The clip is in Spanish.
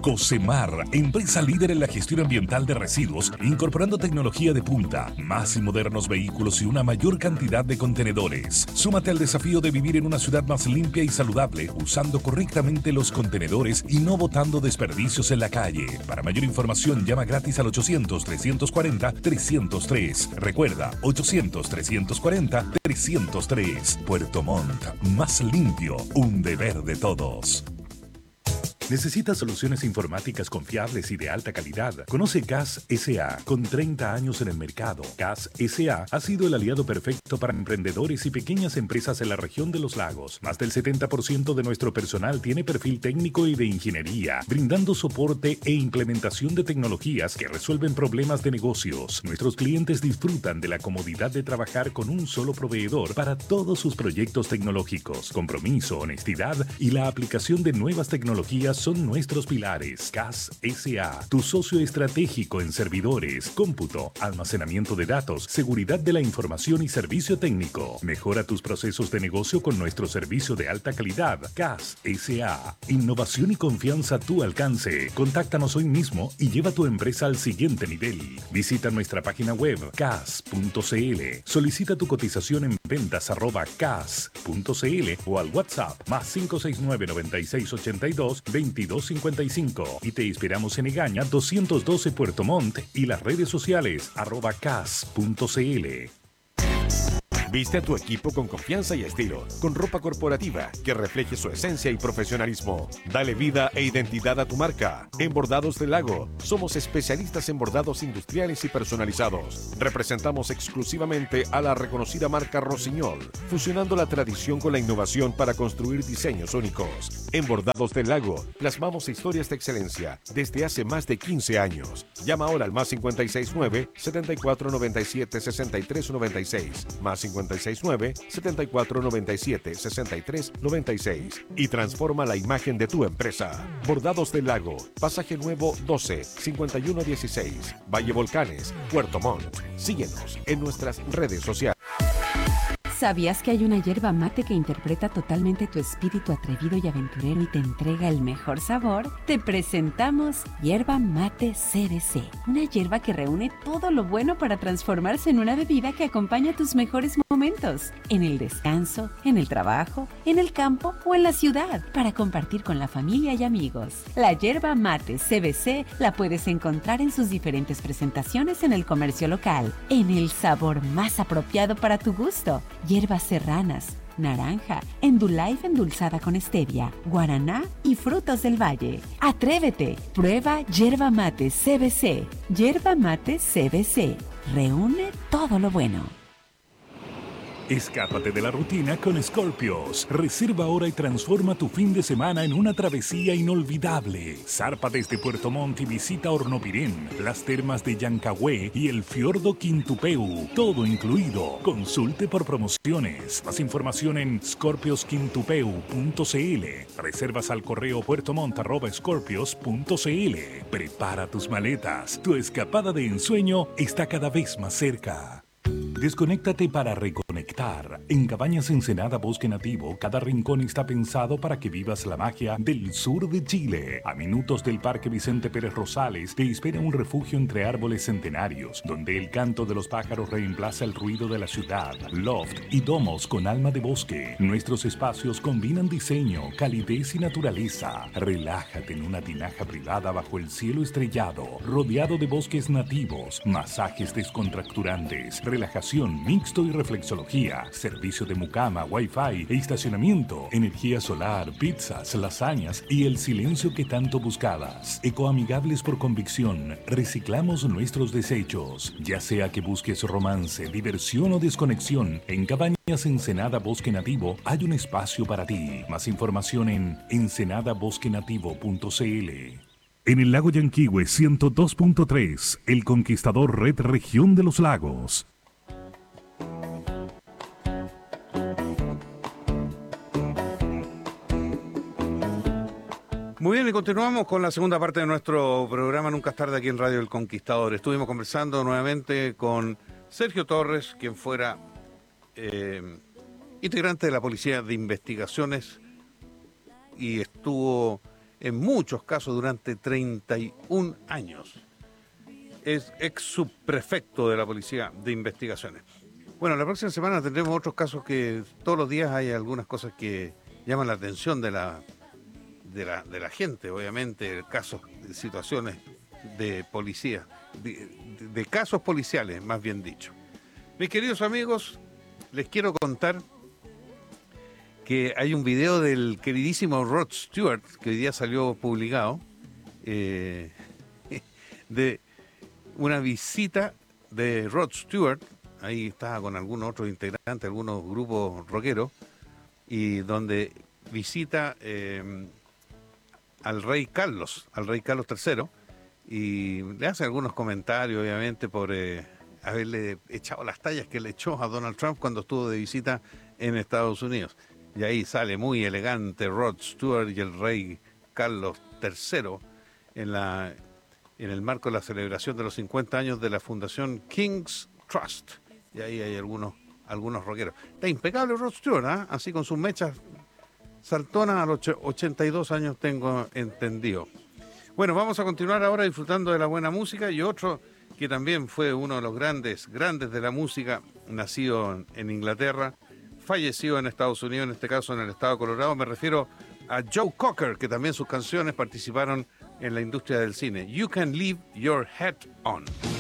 Cosemar, empresa líder en la gestión ambiental de residuos, incorporando tecnología de punta, más y modernos vehículos y una mayor cantidad de contenedores. Súmate al desafío de vivir en una ciudad más limpia y saludable, usando correctamente los contenedores y no botando desperdicios en la calle. Para mayor información, llama gratis al 800-340-303. Recuerda, 800-340-303. Puerto Montt, más limpio, un deber de todos. ¿Necesitas soluciones informáticas confiables y de alta calidad? Conoce CAS S.A. Con 30 años en el mercado, CAS S.A. ha sido el aliado perfecto para emprendedores y pequeñas empresas en la región de los lagos. Más del 70% de nuestro personal tiene perfil técnico y de ingeniería, brindando soporte e implementación de tecnologías que resuelven problemas de negocios. Nuestros clientes disfrutan de la comodidad de trabajar con un solo proveedor para todos sus proyectos tecnológicos. Compromiso, honestidad y la aplicación de nuevas tecnologías son nuestros pilares. CAS S.A., tu socio estratégico en servidores, cómputo, almacenamiento de datos, seguridad de la información y servicio técnico. Mejora tus procesos de negocio con nuestro servicio de alta calidad. CAS S.A., innovación y confianza a tu alcance. Contáctanos hoy mismo y lleva tu empresa al siguiente nivel. Visita nuestra página web cas.cl. Solicita tu cotización en ventas@cas.cl o al WhatsApp más 569-9682-2255 y te esperamos en Egaña 212 Puerto Montt y las redes sociales @cas.cl. Viste a tu equipo con confianza y estilo, con ropa corporativa que refleje su esencia y profesionalismo. Dale vida e identidad a tu marca. En Bordados del Lago, somos especialistas en bordados industriales y personalizados. Representamos exclusivamente a la reconocida marca Rossignol, fusionando la tradición con la innovación para construir diseños únicos. En Bordados del Lago, plasmamos historias de excelencia desde hace más de 15 años. Llama ahora al más 569-7497-6396, más 569-7497-6396 y transforma la imagen de tu empresa. Bordados del Lago, Pasaje Nuevo 12, 5116, Valle Volcanes, Puerto Montt. Síguenos en nuestras redes sociales. ¿Sabías que hay una yerba mate que interpreta totalmente tu espíritu atrevido y aventurero y te entrega el mejor sabor? Te presentamos Yerba Mate CBC, una yerba que reúne todo lo bueno para transformarse en una bebida que acompaña tus mejores momentos, en el descanso, en el trabajo, en el campo o en la ciudad, para compartir con la familia y amigos. La Yerba Mate CBC la puedes encontrar en sus diferentes presentaciones en el comercio local, en el sabor más apropiado para tu gusto. Hierbas serranas, naranja, Endullife endulzada con stevia, guaraná y frutos del valle. ¡Atrévete! Prueba Yerba Mate CBC. Yerba Mate CBC. Reúne todo lo bueno. Escápate de la rutina con Scorpios. Reserva ahora y transforma tu fin de semana en una travesía inolvidable. Zarpa desde Puerto Montt y visita Hornopirén, las termas de Yancagüe y el fiordo Quintupeu. Todo incluido. Consulte por promociones. Más información en scorpiosquintupeu.cl. Reservas al correo puertomont@scorpios.cl. Prepara tus maletas. Tu escapada de ensueño está cada vez más cerca. Desconéctate para reconectar. En Cabañas Ensenada Bosque Nativo, cada rincón está pensado para que vivas la magia del sur de Chile. A minutos del Parque Vicente Pérez Rosales te espera un refugio entre árboles centenarios, donde el canto de los pájaros reemplaza el ruido de la ciudad. Loft y domos con alma de bosque. Nuestros espacios combinan diseño, calidez y naturaleza. Relájate en una tinaja privada bajo el cielo estrellado, rodeado de bosques nativos, masajes descontracturantes, relajación, mixto y reflexología, servicio de mucama, wifi e estacionamiento, energía solar, pizzas, lasañas y el silencio que tanto buscabas. Ecoamigables por convicción, reciclamos nuestros desechos. Ya sea que busques romance, diversión o desconexión, en Cabañas Ensenada Bosque Nativo hay un espacio para ti. Más información en ensenadabosquenativo.cl. En el lago Yanquihue 102.3, El Conquistador Red Región de los Lagos. Muy bien, y continuamos con la segunda parte de nuestro programa Nunca es tarde aquí en Radio El Conquistador. Estuvimos conversando nuevamente con Sergio Torres, quien fuera integrante de la Policía de Investigaciones y estuvo en muchos casos durante 31 años. Es ex subprefecto de la Policía de Investigaciones. Bueno, la próxima semana tendremos otros casos que todos los días hay algunas cosas que llaman la atención de la gente, obviamente, casos, situaciones de policía, de casos policiales, más bien dicho. Mis queridos amigos, les quiero contar que hay un video del queridísimo Rod Stewart, que hoy día salió publicado, de una visita de Rod Stewart. Ahí estaba con algunos otros integrantes, algunos grupos rockeros, y donde visita al rey Carlos III, y le hace algunos comentarios, obviamente, por haberle echado las tallas que le echó a Donald Trump cuando estuvo de visita en Estados Unidos. Y ahí sale muy elegante Rod Stewart y el rey Carlos III en el marco de la celebración de los 50 años de la Fundación King's Trust. Y ahí hay algunos rockeros. Está impecable Rod Stewart, ¿eh? Así con sus mechas saltonas a los 82 años, tengo entendido. Bueno, vamos a continuar ahora disfrutando de la buena música, y otro que también fue uno de los grandes de la música, nacido en Inglaterra, fallecido en Estados Unidos, en este caso en el estado de Colorado. Me refiero a Joe Cocker, que también sus canciones participaron en la industria del cine. You Can Leave Your Hat On.